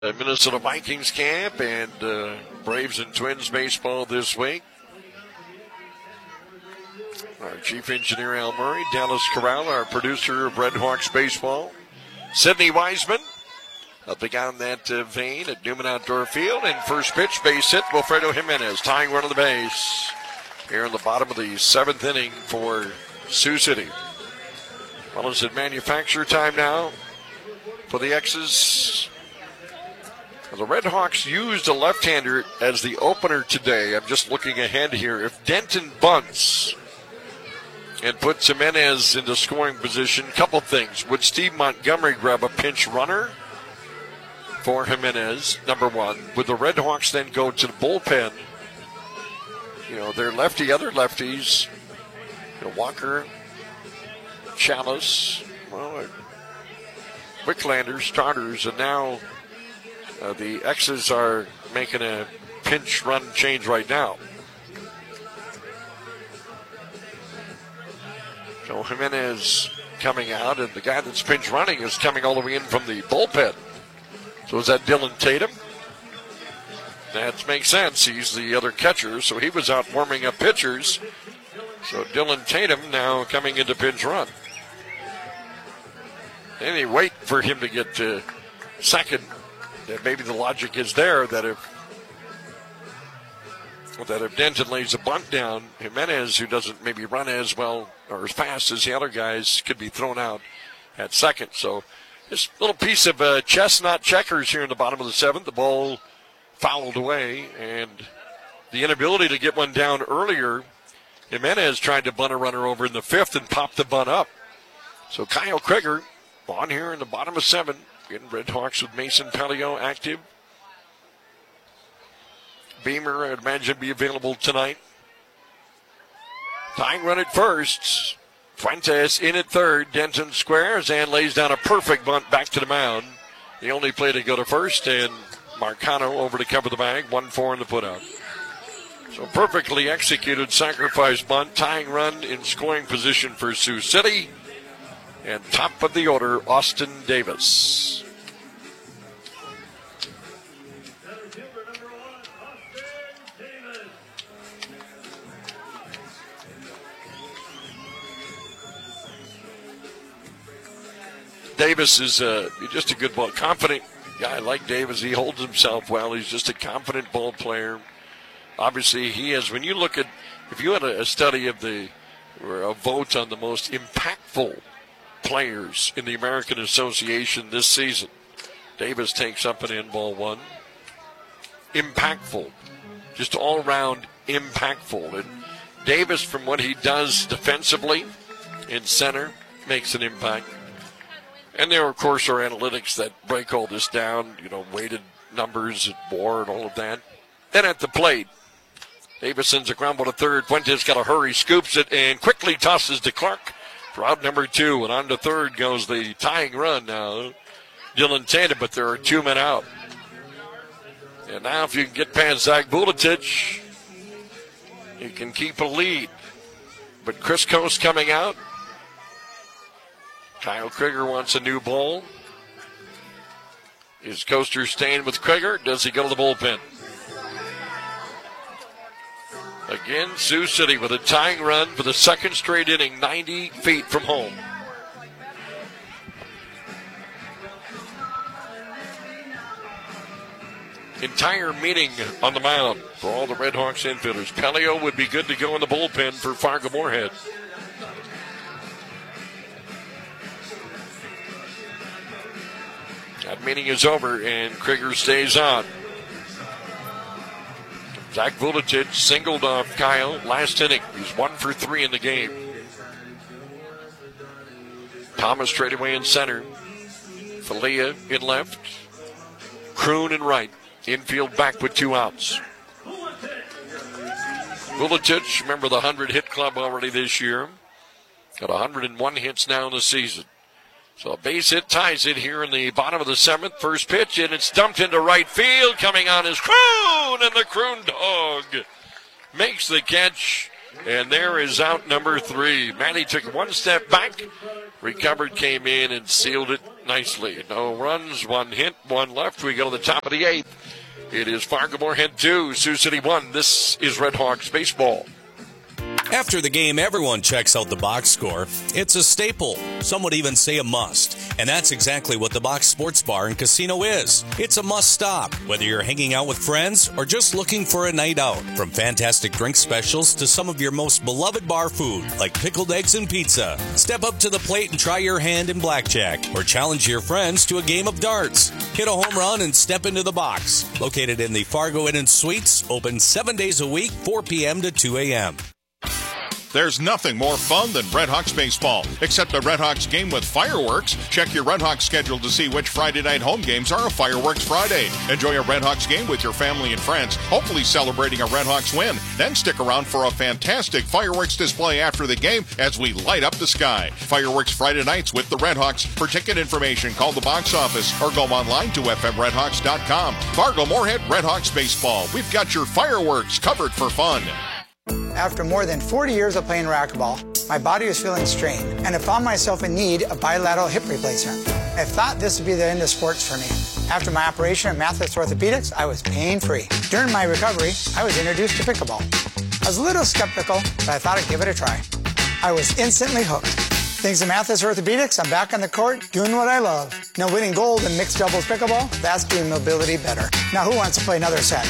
Minnesota Vikings camp and Braves and Twins baseball this week. Our chief engineer, Al Murray, Dallas Corral, our producer of Red Hawks baseball, Sidney Wiseman, helping out in that vein at Newman Outdoor Field. And first pitch, base hit, Wilfredo Jimenez, tying run on the base here in the bottom of the seventh inning for Sioux City. Well, it's at manufacture time now for the X's. The Red Hawks used a left-hander as the opener today. I'm just looking ahead here. If Denton bunts and puts Jimenez into scoring position, couple things. Would Steve Montgomery grab a pinch runner for Jimenez, number one? Would the Red Hawks then go to the bullpen? You know, they're lefty, other lefties. You know, Walker, Chalice, well, Wicklander, starters, and now the X's are making a pinch run change right now. So Jimenez coming out, and the guy that's pinch running is coming all the way in from the bullpen. So is that Dylan Tatum? That makes sense. He's the other catcher, so he was out warming up pitchers. So Dylan Tatum now coming into pinch run. And they wait for him to get to second. That maybe the logic is there that if Denton lays a bunt down, Jimenez, who doesn't maybe run as well or as fast as the other guys, could be thrown out at second. So this little piece of chestnut checkers here in the bottom of the seventh. The ball fouled away, and the inability to get one down earlier. Jimenez tried to bunt a runner over in the fifth and popped the bunt up. So Kyle Krieger on here in the bottom of seven. Again, Red Hawks with Mason Pelio active. Beamer, I'd imagine, be available tonight. Tying run at first. Fuentes in at third. Denton squares and lays down a perfect bunt back to the mound. The only play to go to first, and Marcano over to cover the bag. 1-4 in the putout. So perfectly executed sacrifice bunt. Tying run in scoring position for Sioux City. And top of the order, Austin Davis. Davis is just a good ball, confident guy like Davis. He holds himself well. He's just a confident ball player. Obviously, he is. When you look at, if you had a study of or a vote on the most impactful players in the American Association this season, Davis takes up an end ball one. Impactful, just all around impactful. And Davis, from what he does defensively in center, makes an impact. And there, of course, are analytics that break all this down, you know, weighted numbers and WAR and all of that. Then at the plate, Davis sends a ground ball to third. Fuentes got to hurry, scoops it, and quickly tosses to Clark for out number two. And on to third goes the tying run now. Dylan Tatum, but there are two men out. And now if you can get past Zach Vuletic, you can keep a lead. But Chris Coast coming out. Kyle Krieger wants a new ball. Is Coaster staying with Krieger? Does he go to the bullpen? Again, Sioux City with a tying run for the second straight inning, 90 feet from home. Entire meeting on the mound for all the Red Hawks infielders. Pelio would be good to go in the bullpen for Fargo-Moorhead. That meeting is over, and Krieger stays on. Zach Vuletic singled off Kyle last inning. He's 1 for 3 in the game. Thomas straight away in center. Falia in left. Kroon in right. Infield back with 2 outs. Vuletic, remember the 100-hit club already this year. Got 101 hits now in the season. So a base hit ties it here in the bottom of the seventh. First pitch, and it's dumped into right field. Coming on is Kroon, and the Kroon dog makes the catch And there is out number 3. Matty took one step back, recovered, came in, and sealed it nicely. No runs, 1 hit, 1 left. We go to the top of the 8th. It is Fargo-Moorhead 2, Sioux City 1. This is Red Hawks baseball. After the game, everyone checks out the box score. It's a staple. Some would even say a must. And that's exactly what the Box Sports Bar and Casino is. It's a must stop, whether you're hanging out with friends or just looking for a night out. From fantastic drink specials to some of your most beloved bar food, like pickled eggs and pizza. Step up to the plate and try your hand in blackjack, or challenge your friends to a game of darts. Hit a home run and step into the box. Located in the Fargo Inn and Suites, open 7 days a week, 4 p.m. to 2 a.m. There's nothing more fun than Red Hawks baseball, except a Red Hawks game with fireworks. Check your Red Hawks schedule to see which Friday night home games are a Fireworks Friday. Enjoy a Red Hawks game with your family and friends, hopefully celebrating a Red Hawks win. Then stick around for a fantastic fireworks display after the game as we light up the sky. Fireworks Friday nights with the Red Hawks. For ticket information, call the box office or go online to fmredhawks.com. Fargo-Moorhead Red Hawks baseball. We've got your fireworks covered for fun. After more than 40 years of playing racquetball, my body was feeling strained, and I found myself in need of bilateral hip replacement. I thought this would be the end of sports for me. After my operation at Mathis Orthopedics, I was pain-free. During my recovery, I was introduced to pickleball. I was a little skeptical, but I thought I'd give it a try. I was instantly hooked. Thanks to Mathis Orthopedics, I'm back on the court doing what I love. Now winning gold in mixed doubles pickleball, that's doing mobility better. Now who wants to play another set?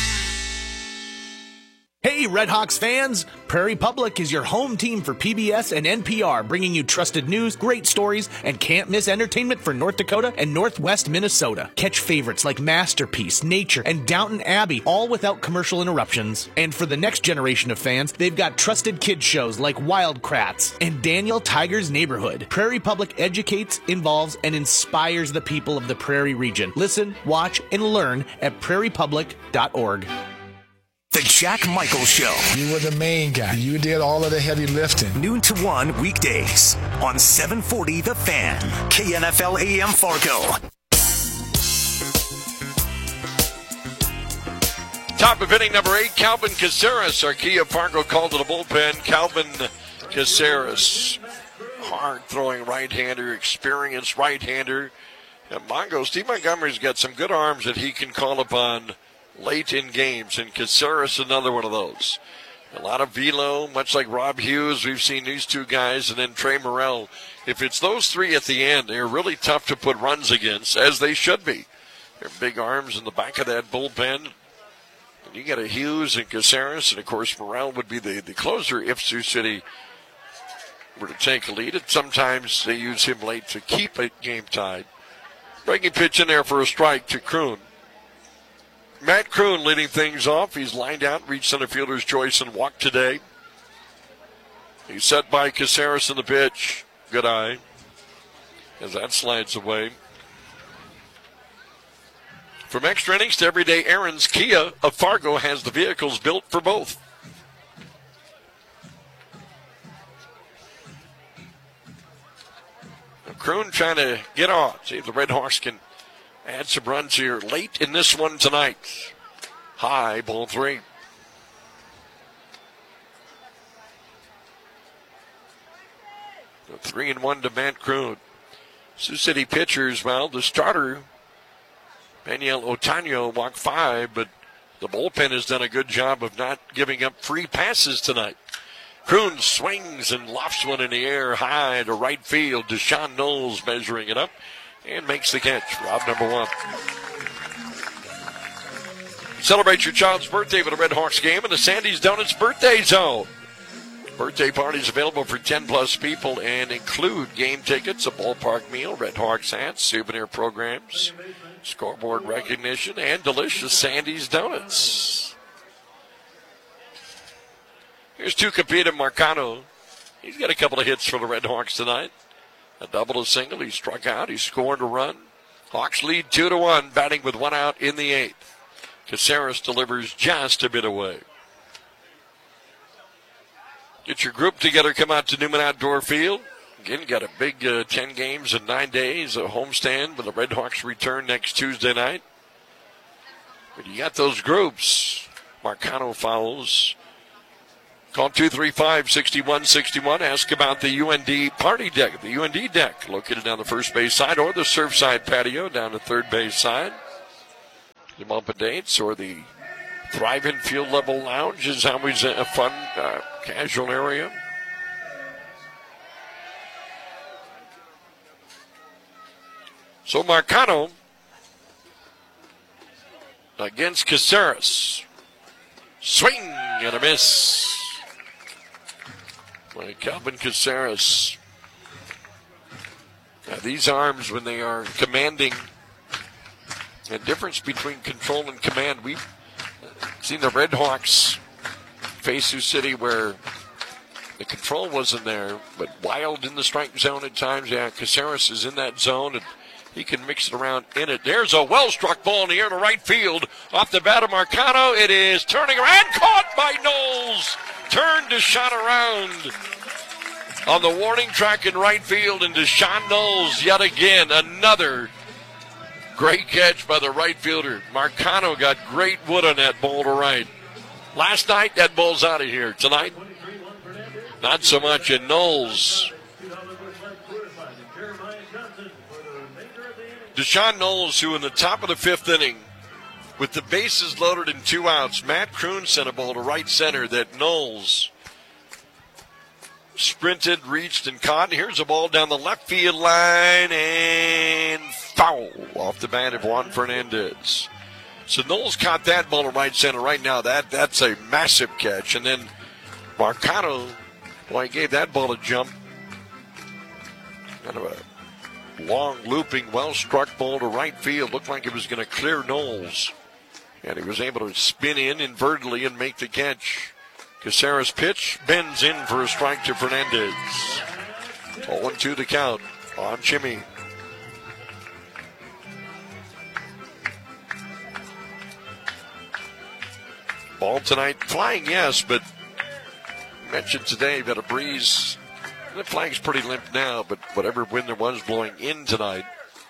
Hey, Red Hawks fans! Prairie Public is your home team for PBS and NPR, bringing you trusted news, great stories, and can't-miss entertainment for North Dakota and Northwest Minnesota. Catch favorites like Masterpiece, Nature, and Downton Abbey, all without commercial interruptions. And for the next generation of fans, they've got trusted kids shows like Wild Kratts and Daniel Tiger's Neighborhood. Prairie Public educates, involves, and inspires the people of the Prairie region. Listen, watch, and learn at prairiepublic.org. The Jack Michael Show. You were the main guy. You did all of the heavy lifting. Noon to 1 weekdays on 740 The Fan, KNFL AM Fargo. Top of inning number 8, Calvin Caceres. Our key of Fargo called to the bullpen. Calvin Caceres, hard-throwing right-hander, experienced right-hander. And Steve Montgomery's got some good arms that he can call upon late in games, and Caceres another one of those. A lot of velo, much like Rob Hughes. We've seen these two guys, and then Trey Morrell. If it's those three at the end, they're really tough to put runs against, as they should be. They're big arms in the back of that bullpen. And you got a Hughes and Caceres, and of course Morrell would be the closer if Sioux City were to take a lead. And sometimes they use him late to keep a game tied. Breaking pitch in there for a strike to Kroon. Matt Kroon leading things off. He's lined out, reached center fielder's choice, and walked today. He's set by Caceres in the pitch. Good eye as that slides away. From extra innings to everyday errands, Kia of Fargo has the vehicles built for both. Kroon trying to get on. See if the Red Hawks can add some runs here late in this one tonight. High, ball 3. So 3-1 to Matt Kroon. Sioux City pitchers, well, the starter, Daniel Otaño, walked 5, but the bullpen has done a good job of not giving up free passes tonight. Kroon swings and lofts one in the air high to right field. Deshaun Knowles measuring it up and makes the catch. Rob number 1. Celebrate your child's birthday with a Red Hawks game in the Sandy's Donuts Birthday Zone. Birthday parties available for 10-plus people and include game tickets, a ballpark meal, Red Hawks hats, souvenir programs, scoreboard recognition, and delicious Sandy's Donuts. Here's Tucupita Marcano. He's got a couple of hits for the Red Hawks tonight. A double, a single. He struck out. He scored a run. Hawks lead 2-1, batting with 1 out in the 8th. Caceres delivers just a bit away. Get your group together. Come out to Newman Outdoor Field. Again, got a big 10 games in 9 days. A homestand with the Red Hawks return next Tuesday night. But you got those groups. Marcano fouls Call 235-6161. Ask about the UND party deck, the UND deck, located down the first base side, or the Surfside patio down the third base side. The bump of dates, or the Thrive-In Field Level Lounge is always a fun, casual area. So Marcano against Caceres. Swing and a miss by Calvin Caceres. Now these arms, when they are commanding, the difference between control and command, we've seen the Red Hawks face Sioux City where the control wasn't there, but Wild in the strike zone at times. Yeah, Caceres is in that zone, and he can mix it around in it. There's a well-struck ball in the air to right field. Off the bat of Marcano, it is turning around, caught by Knowles. Turned to shot around on the warning track in right field, and Deshaun Knowles yet again, another great catch by the right fielder. Marcano got great wood on that ball to right. Last night, that ball's out of here. Tonight, not so much. And Knowles, Deshaun Knowles, who in the top of the fifth inning, with the bases loaded and 2 outs, Matt Kroon sent a ball to right center that Knowles sprinted, reached, and caught. And here's a ball down the left field line, and foul off the bat of Juan Fernandez. So Knowles caught that ball to right center right now. That's a massive catch. And then Marcano, well, he gave that ball a jump. Kind of a long, looping, well-struck ball to right field. Looked like it was going to clear Knowles. And he was able to spin in invertedly and make the catch. Caceres' pitch bends in for a strike to Fernandez. 0-2 the count on Jimmy. Ball tonight, flying, yes, but mentioned today that a breeze. The flag's pretty limp now, but whatever wind there was blowing in tonight.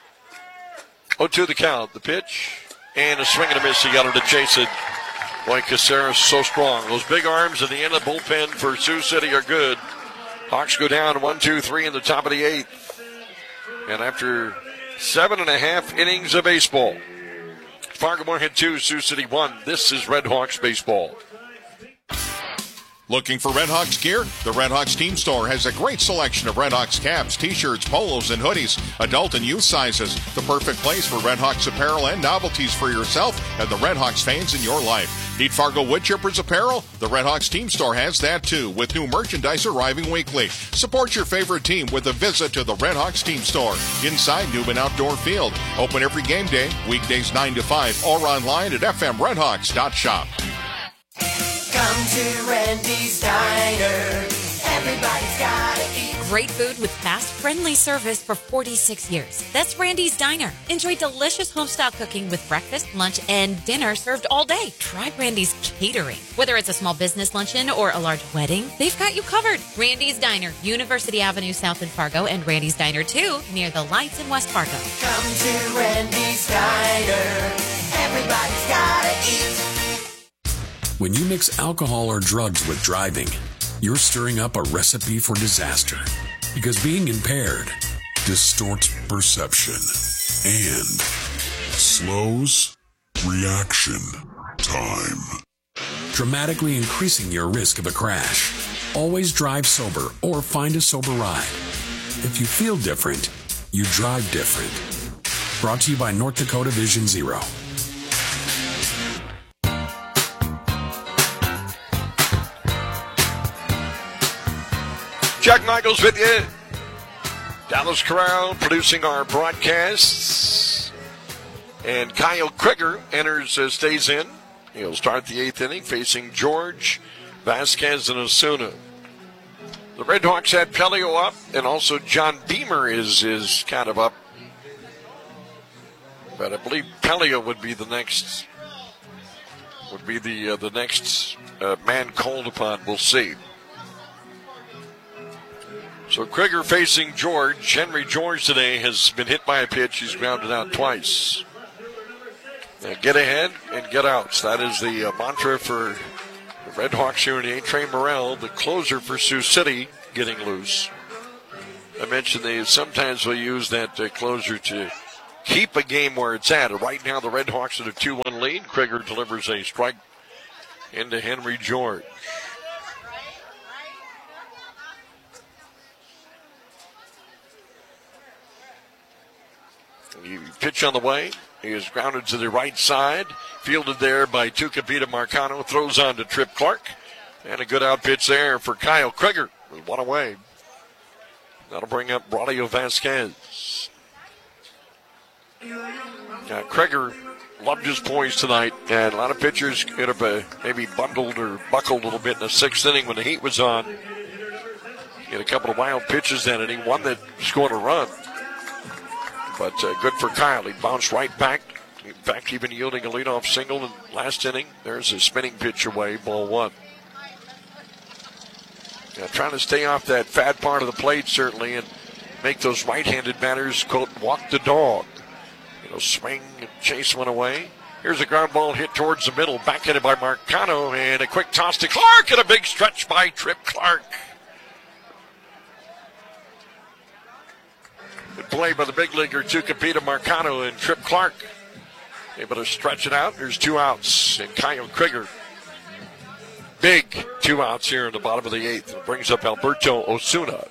0-2 the count. The pitch and a swing and a miss. He got her to chase it. Boy, Caceres so strong. Those big arms at the end of the bullpen for Sioux City are good. Hawks go down 1-2-3 in the top of the 8th. And after 7.5 innings of baseball, Fargo Moorhead 2, Sioux City 1. This is Red Hawks baseball. Looking for Red Hawks gear? The Red Hawks Team Store has a great selection of Red Hawks caps, t-shirts, polos, and hoodies, adult and youth sizes. The perfect place for Red Hawks apparel and novelties for yourself and the Red Hawks fans in your life. Need Fargo Woodchippers apparel? The Red Hawks Team Store has that too, with new merchandise arriving weekly. Support your favorite team with a visit to the Red Hawks Team Store inside Newman Outdoor Field. Open every game day, weekdays 9 to 5, or online at fmredhawks.shop. Come to Randy's Diner. Everybody's gotta eat. Great food with fast, friendly service for 46 years. That's Randy's Diner. Enjoy delicious home-style cooking with breakfast, lunch, and dinner served all day. Try Randy's Catering. Whether it's a small business luncheon or a large wedding, they've got you covered. Randy's Diner, University Avenue South in Fargo, and Randy's Diner 2 near the lights in West Fargo. Come to Randy's Diner. Everybody's gotta eat. When you mix alcohol or drugs with driving, you're stirring up a recipe for disaster. Because being impaired distorts perception and slows reaction time, dramatically increasing your risk of a crash. Always drive sober or find a sober ride. If you feel different, you drive different. Brought to you by North Dakota Vision Zero. Jack Michaels with you. Dallas Corral producing our broadcasts. And Kyle Krieger stays in. He'll start the 8th inning facing George, Vasquez, and Osuna. The Red Hawks had Pelio up, and also John Beamer is kind of up. But I believe Pelio would be the next man called upon. We'll see. So Krieger facing George. Henry George today has been hit by a pitch. He's grounded out twice. Now get ahead and get outs. That is the mantra for The Red Hawks here in the 8th, Trey Morrell, the closer for Sioux City, getting loose. I mentioned they sometimes will use that closer to keep a game where it's at. Right now, the Red Hawks at a 2-1 lead. Krieger delivers a strike into Henry George. You pitch on the way. He is grounded to the right side. Fielded there by Tucupita Marcano. Throws on to Trip Clark. And a good out pitch there for Kyle Krieger. One away. That'll bring up Braulio Vasquez. Krieger loved his poise tonight. And a lot of pitchers could have maybe bundled or buckled a little bit in the 6th inning when the heat was on. He had a couple of wild pitches then, and he won that scored a run. But good for Kyle. He bounced right back. In fact, even yielding a leadoff single in last inning. There's a spinning pitch away, ball 1. Trying to stay off that fat part of the plate, certainly, and make those right-handed batters, quote, walk the dog. Swing and chase one away. Here's a ground ball hit towards the middle. Backhanded by Marcano, and a quick toss to Clark, and a big stretch by Trip Clark. Good play by the big leaguer, Tucupita Marcano, and Trip Clark. Able to stretch it out. There's 2 outs, and Kyle Krieger. Big 2 outs here in the bottom of the 8th. It brings up Alberto Osuna.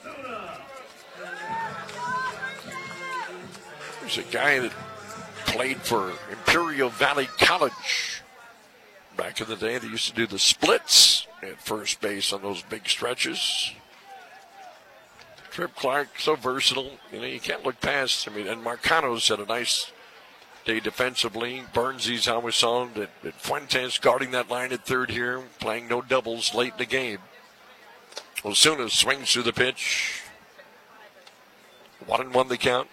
There's a guy that played for Imperial Valley College. Back in the day, they used to do the splits at first base on those big stretches. Trip Clark, so versatile. You can't look past. And Marcano's had a nice day defensively. Burnsy's always on. And Fuentes guarding that line at third here, playing no doubles late in the game. Osuna swings through the pitch. 1-1 the count.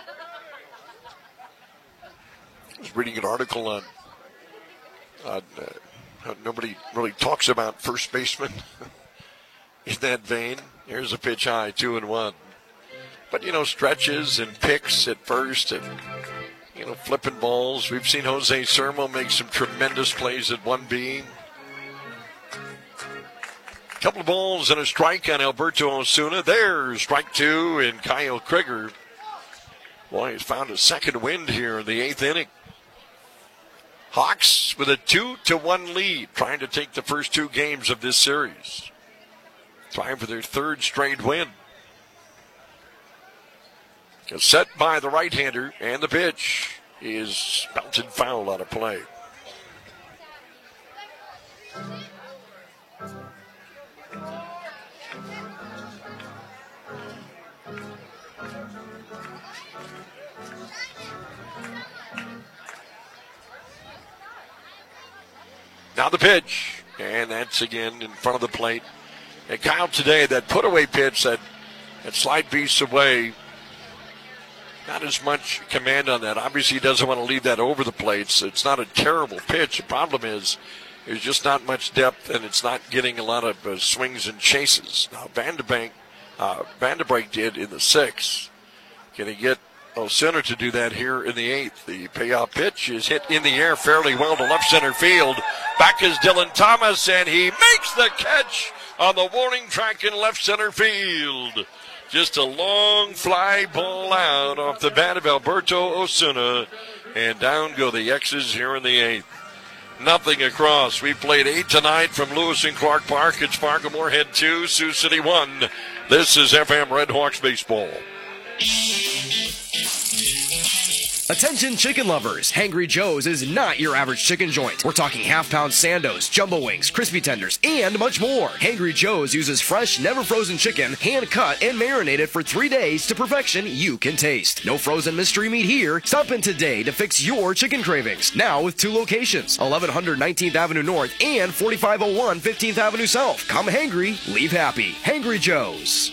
I was reading an article on how nobody really talks about first baseman in that vein. Here's a pitch high, 2-1. But, stretches and picks at first and, flipping balls. We've seen Jose Sermo make some tremendous plays at 1B. Couple of balls and a strike on Alberto Osuna. There's strike 2, and Kyle Krieger, boy, he's found a second wind here in the 8th inning. Hawks with a 2-1 lead, trying to take the first 2 games of this series. Trying for their 3rd straight win. Set by the right-hander, and the pitch is belted foul out of play. Now the pitch, and that's again in front of the plate. And Kyle today, that put-away pitch, that slide piece away, not as much command on that. Obviously, he doesn't want to leave that over the plate, so it's not a terrible pitch. The problem is there's just not much depth, and it's not getting a lot of swings and chases. Now, Vanderbrink did in the 6th. Can he get Osuna to do that here in the 8th? The payoff pitch is hit in the air fairly well to left center field. Back is Dylan Thomas, and he makes the catch on the warning track in left center field. Just a long fly ball out off the bat of Alberto Osuna, and down go the X's here in the 8th. Nothing across. We played 8 tonight from Lewis and Clark Park. It's Fargo Moorhead 2, Sioux City 1. This is FM Red Hawks baseball. Attention chicken lovers, Hangry Joe's is not your average chicken joint. We're talking half-pound Sandos, jumbo wings, crispy tenders, and much more. Hangry Joe's uses fresh, never frozen chicken, hand-cut and marinated for 3 days to perfection you can taste. No frozen mystery meat here. Stop in today to fix your chicken cravings. Now with 2 locations, 1100 19th Avenue North and 4501 15th Avenue South. Come hangry, leave happy. Hangry Joe's.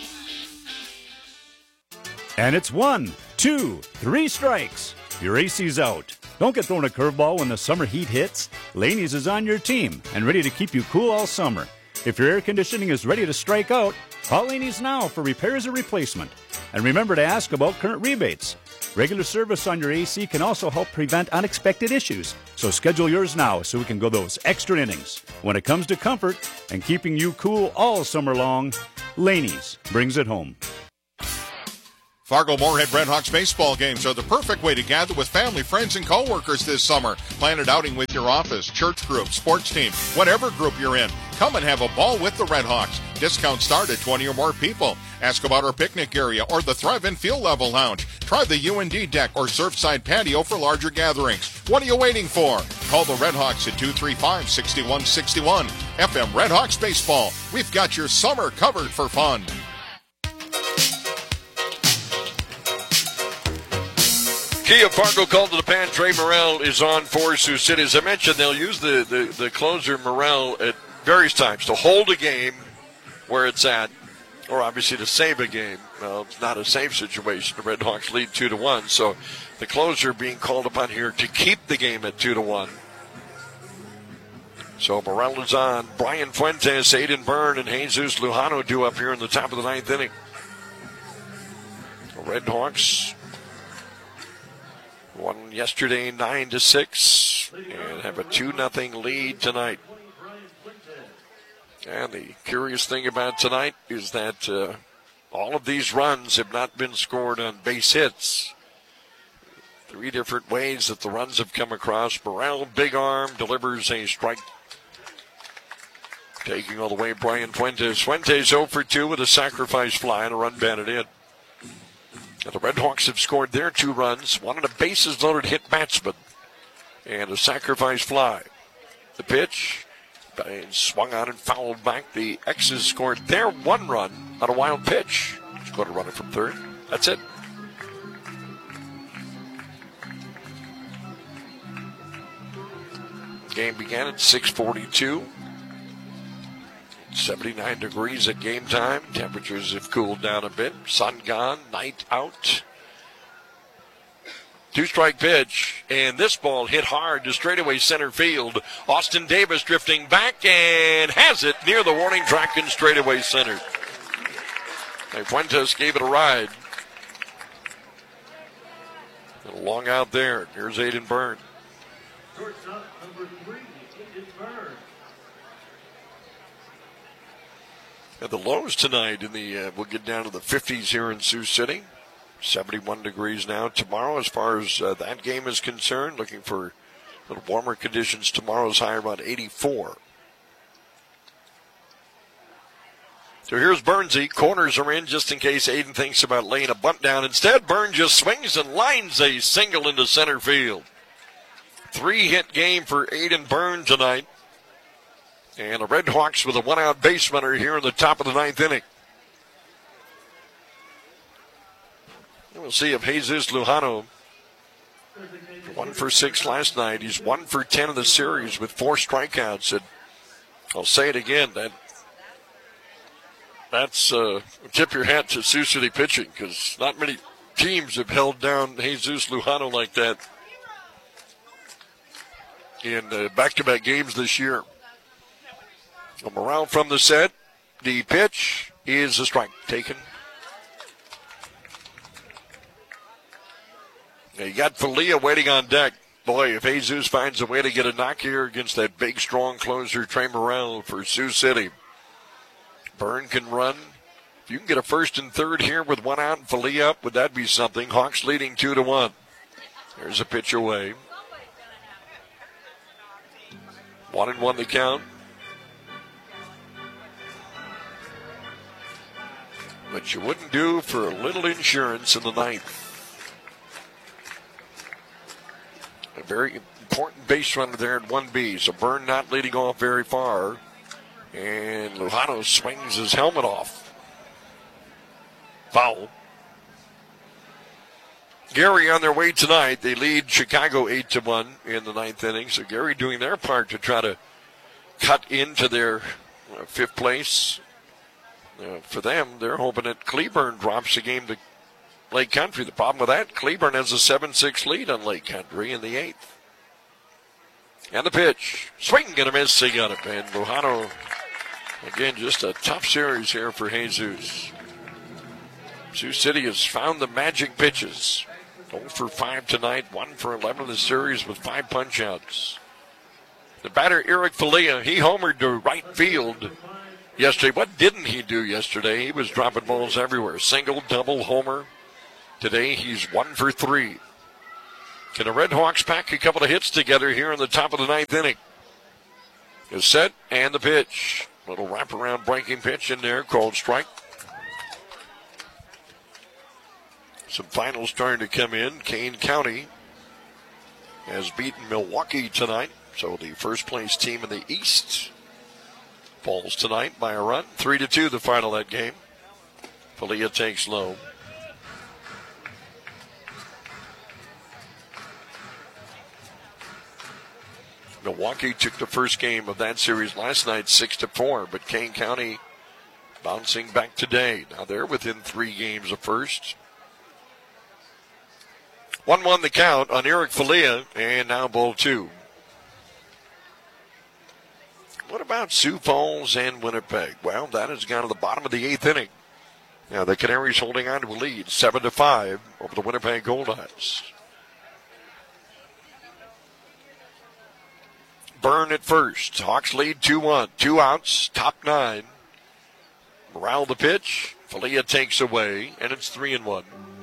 And it's 1, 2, 3 strikes. Your AC's out. Don't get thrown a curveball when the summer heat hits. Laney's is on your team and ready to keep you cool all summer. If your air conditioning is ready to strike out, call Laney's now for repairs or replacement. And remember to ask about current rebates. Regular service on your AC can also help prevent unexpected issues. So schedule yours now so we can go those extra innings. When it comes to comfort and keeping you cool all summer long, Laney's brings it home. Fargo-Moorhead Redhawks baseball games are the perfect way to gather with family, friends, and co-workers this summer. Plan an outing with your office, church group, sports team, whatever group you're in. Come and have a ball with the Redhawks. Discounts start at 20 or more people. Ask about our picnic area or the Thrive-In Field Level Lounge. Try the UND deck or Surfside patio for larger gatherings. What are you waiting for? Call the Redhawks at 235-6161. FM Redhawks Baseball. We've got your summer covered for fun. Kia Fargo called to the pan. Trey Morrell is on for Sioux City. As I mentioned, they'll use the closer Morrell at various times to hold a game where it's at, or obviously to save a game. Well, it's not a save situation. The Redhawks lead 2-1, so the closer being called upon here to keep the game at 2-1. So Morrell is on. Brian Fuentes, Aiden Byrne, and Jesus Lujano due up here in the top of the ninth inning. The Redhawks won yesterday 9-6 and have a 2-0 lead tonight. And the curious thing about tonight is that all of these runs have not been scored on base hits. 3 different ways that the runs have come across. Morrell, big arm, delivers a strike. Taking all the way, Brian Fuentes. Fuentes 0 for 2 with a sacrifice fly and a run batted in. And the Redhawks have scored their 2 runs, one on a bases-loaded hit batsman, and a sacrifice fly. The pitch, swung on and fouled back. The X's scored their 1 run on a wild pitch. Just going to run it from third. That's it. Game began at 6:42. 79 degrees at game time. Temperatures have cooled down a bit. Sun gone, night out. 2-strike pitch, and this ball hit hard to straightaway center field. Austin Davis drifting back and has it near the warning track in straightaway center. And Fuentes gave it a ride. And long out there. Here's Aiden Byrne. Shortstop number 3, Aiden Byrne. And the lows tonight in the we'll get down to the 50s here in Sioux City. 71 degrees now. Tomorrow, as far as that game is concerned, looking for a little warmer conditions. Tomorrow's high around 84. So here's Burnsy. Corners are in just in case Aiden thinks about laying a bunt down. Instead, Byrne just swings and lines a single into center field. 3-hit game for Aiden Byrne tonight. And the Redhawks with a 1-out base runner here in the top of the 9th inning. And we'll see if Jesus Lujano, 1 for 6 last night. He's 1 for 10 in the series with 4 strikeouts. And I'll say it again, that's tip your hat to Sioux City pitching, because not many teams have held down Jesus Lujano like that in back-to-back games this year. Morrell from the set. The pitch is a strike taken. You got Falia waiting on deck. Boy, if Jesus finds a way to get a knock here against that big, strong closer, Trey Morrell for Sioux City. Byrne can run. If you can get a first and third here with 1 out and Falia up, would that be something? Hawks leading 2-1. There's a pitch away. 1-1 the count. But you wouldn't do for a little insurance in the 9th. A very important base runner there at 1B. So Byrne not leading off very far. And Lujano swings his helmet off. Foul. Gary on their way tonight. They lead Chicago 8-1 in the 9th inning. So Gary doing their part to try to cut into their 5th place. For them, they're hoping that Cleburne drops a game to Lake Country. The problem with that, Cleburne has a 7-6 lead on Lake Country in the 8th. And the pitch. Swing and a miss. He got it. And Lujano, again, just a tough series here for Jesus. Sioux City has found the magic pitches. 0 for 5 tonight, 1 for 11 in the series with 5 punch-outs. The batter, Eric Falia, he homered to right field yesterday. What didn't he do yesterday? He was dropping balls everywhere. Single, double, homer. Today he's 1 for 3. Can the Red Hawks pack a couple of hits together here in the top of the 9th inning? Is set, and the pitch. Little wraparound breaking pitch in there, called strike. Some finals starting to come in. Kane County has beaten Milwaukee tonight. So the first place team in the East falls tonight by a run. 3-2 the final of that game. Falia takes low. Milwaukee took the first game of that series last night 6-4, but Kane County bouncing back today. Now they're within 3 games of first. 1-1 the count on Eric Falia, and now ball 2. What about Sioux Falls and Winnipeg? Well, that has gone to the bottom of the 8th inning. Now the Canaries holding on to a lead, 7-5 over the Winnipeg Goldeyes. Byrne at first. Hawks lead 2-1. 2 outs, top 9. Morale the pitch. Falia takes away, and it's 3-1.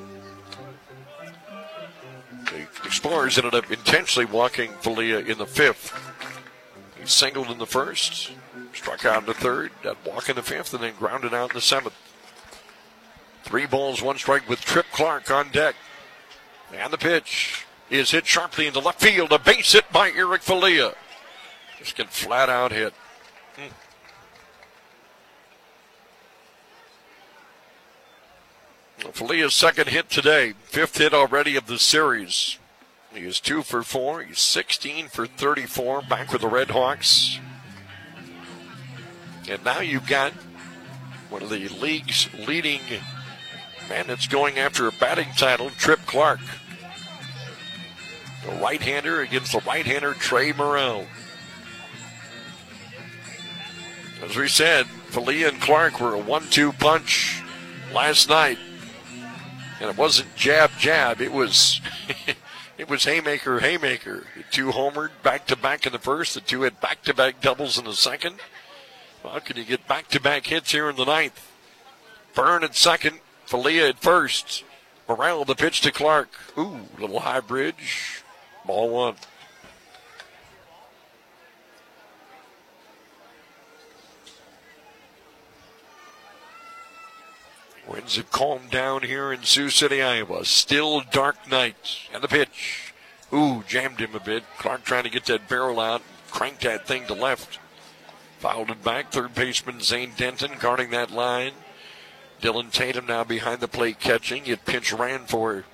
The Explorers ended up intentionally walking Falia in the 5th. He singled in the 1st, struck out in the 3rd, that walk in the 5th, and then grounded out in the 7th. 3 balls, 1 strike with Trip Clark on deck. And the pitch is hit sharply into left field. A base hit by Eric Falia. Just get flat out hit. Falia's second hit today. 5th hit already of the series. He is 2 for 4. He's 16 for 34 back with the Red Hawks. And now you've got one of the league's leading man that's going after a batting title, Trip Clark. The right-hander against the right-hander, Trey Morrell. As we said, Falia and Clark were a 1-2 punch last night. And it wasn't jab, jab. It was it was haymaker, haymaker. The 2 homered back-to-back in the 1st. The 2 had back-to-back doubles in the 2nd. Well, can you get back-to-back hits here in the 9th? Byrne at 2nd. Falia at 1st. Morrell the pitch to Clark. Ooh, little high bridge. Ball 1. Winds have calmed down here in Sioux City, Iowa. Still dark night. And the pitch. Ooh, jammed him a bit. Clark trying to get that barrel out. Cranked that thing to left. Fouled it back. Third baseman Zane Denton guarding that line. Dylan Tatum now behind the plate catching. It pinch ran for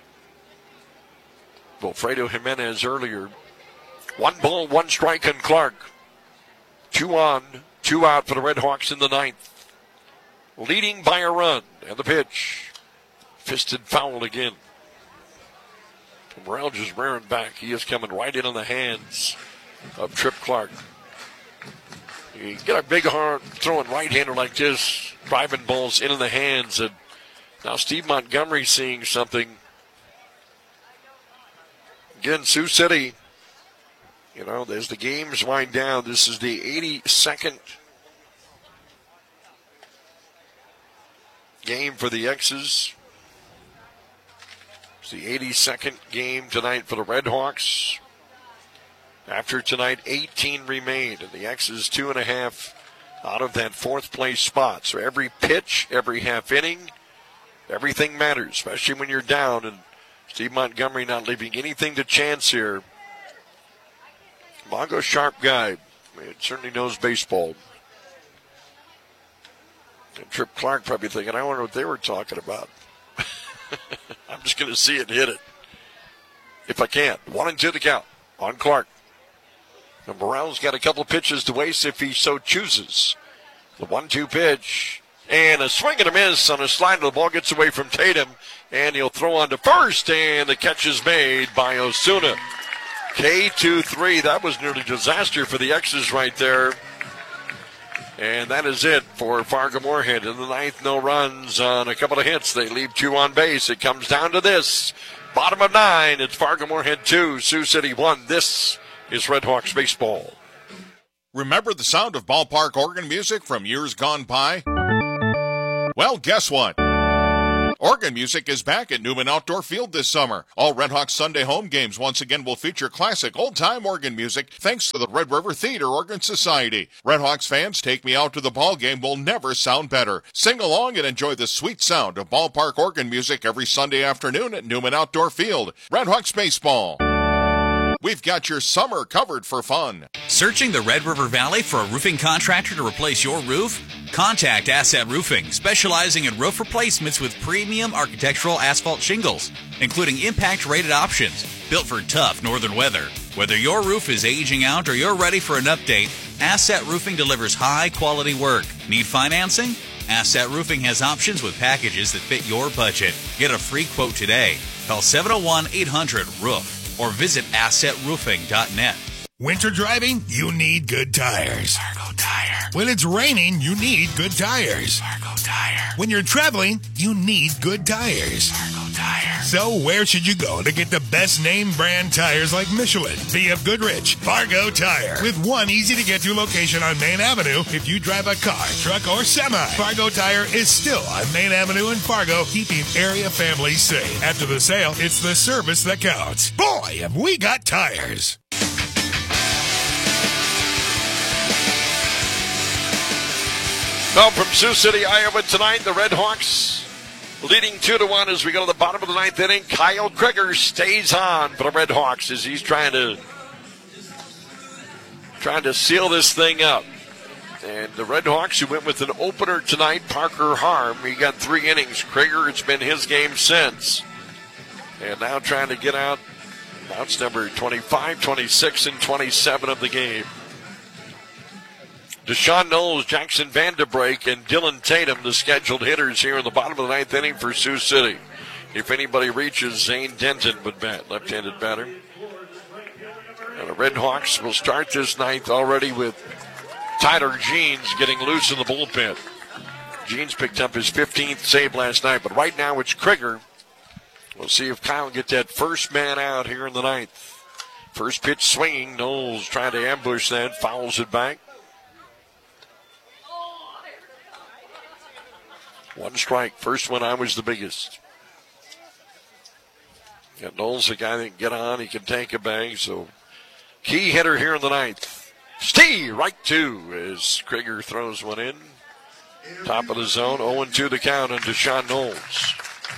Wilfredo Jimenez earlier. 1 ball, 1 strike on Clark. 2 on, 2 out for the Red Hawks in the 9th. Leading by a run. And the pitch. Fisted foul again. Morrell just rearing back. He is coming right in on the hands of Trip Clark. You get a big hard throwing right-hander like this, driving balls into the hands. And now Steve Montgomery seeing something. Again, Sioux City, you know, as the games wind down, this is the 82nd game for the X's. It's the 82nd game tonight for the Red Hawks. After tonight, 18 remain, and the X's 2.5 out of that 4th place spot. So every pitch, every half inning, everything matters, especially when you're down. And Steve Montgomery not leaving anything to chance here. Mongo sharp guy. He certainly knows baseball. And Trip Clark probably thinking, I wonder what they were talking about. I'm just going to see it and hit it. If I can. 1-2 the count on Clark. And Morrell's got a couple pitches to waste if he so chooses. The 1-2 pitch. And a swing and a miss on a slide. The ball gets away from Tatum. And he'll throw on to first. And the catch is made by Osuna. K2-3. That was nearly disaster for the X's right there. And that is it for Fargo-Moorhead. In the 9th, no runs on a couple of hits. They leave 2 on base. It comes down to this. Bottom of 9, it's Fargo-Moorhead 2, Sioux City 1. This is Red Hawks baseball. Remember the sound of ballpark organ music from years gone by? Well, guess what? Organ music is back at Newman Outdoor Field this summer. All Red Hawks Sunday home games once again will feature classic old-time organ music thanks to the Red River Theater Organ Society. Red Hawks fans, Take Me Out to the Ball Game will never sound better. Sing along and enjoy the sweet sound of ballpark organ music every Sunday afternoon at Newman Outdoor Field. Red Hawks baseball. We've got your summer covered for fun. Searching the Red River Valley for a roofing contractor to replace your roof? Contact Asset Roofing, specializing in roof replacements with premium architectural asphalt shingles, including impact-rated options built for tough northern weather. Whether your roof is aging out or you're ready for an update, Asset Roofing delivers high-quality work. Need financing? Asset Roofing has options with packages that fit your budget. Get a free quote today. Call 701-800-ROOF. or visit assetroofing.net. Winter driving? You need good tires. Fargo Tire. When it's raining, you need good tires. Fargo Tire. When you're traveling, you need good tires. Fargo Tire. So where should you go to get the best name brand tires like Michelin, BF Goodrich, Fargo Tire? With one easy-to-get-to location on Main Avenue if you drive a car, truck, or semi. Fargo Tire is still on Main Avenue in Fargo, keeping area families safe. After the sale, it's the service that counts. Boy, have we got tires. Well, from Sioux City, Iowa tonight, the Red Hawks leading 2-1 as we go to the bottom of the ninth inning. Kyle Krieger stays on for the Red Hawks as he's trying to seal this thing up. And the Red Hawks, who went with an opener tonight, Parker Harm, he got 3 innings. Krieger, it's been his game since. And now trying to get out. That's number 25, 26, and 27 of the game. Deshaun Knowles, Jackson Vanderbrake, and Dylan Tatum, the scheduled hitters here in the bottom of the ninth inning for Sioux City. If anybody reaches, Zane Denton would bat, left-handed batter. And the Red Hawks will start this ninth already with Tyler Jeans getting loose in the bullpen. Jeans picked up his 15th save last night, but right now it's Krieger. We'll see if Kyle can get that first man out here in the ninth. First pitch swinging, Knowles trying to ambush that, fouls it back. 1 strike. First one I was the biggest. And Knowles, the guy that can get on, he can tank a bag. So key hitter here in the ninth. Steve, right 2 as Krieger throws one in. Top of the zone, 0-2 the count on Deshaun Knowles.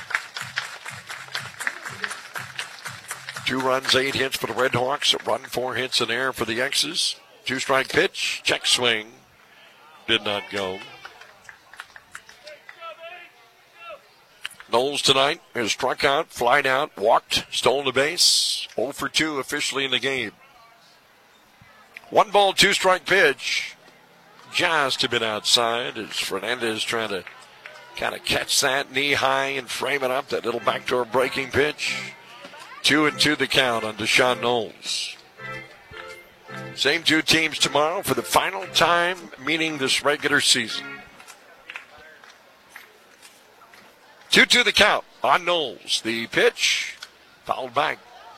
2 runs, 8 hits for the Red Hawks. A run, 4 hits in air for the X's. 2-strike pitch, check swing. Did not go. Knowles tonight has struck out, flied out, walked, stolen a base. 0 for 2 officially in the game. 1 ball, 2-strike pitch. Just a bit outside as Fernandez trying to kind of catch that knee high and frame it up. That little backdoor breaking pitch. 2-2 the count on Deshaun Knowles. Same 2 teams tomorrow for the final time meeting this regular season. 2-2 the count on Knowles. The pitch fouled back.